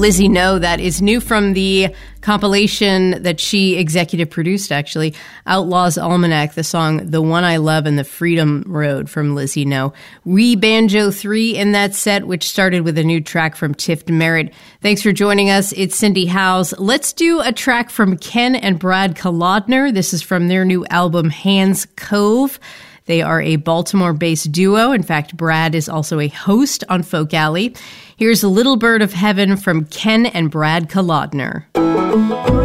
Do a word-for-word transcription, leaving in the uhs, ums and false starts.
Lizzie No, that is new from the compilation that she executive produced, actually, Outlaws Almanac, the song The One I Love and the Freedom Road from Lizzie No. We Banjo three in that set, which started with a new track from Tiff Merritt. Thanks for joining us. It's Cindy Howes. Let's do a track from Ken and Brad Kolodner. This is from their new album, Hands Cove. They are a Baltimore-based duo. In fact, Brad is also a host on Folk Alley. Here's A Little Bird of Heaven from Ken and Brad Kolodner.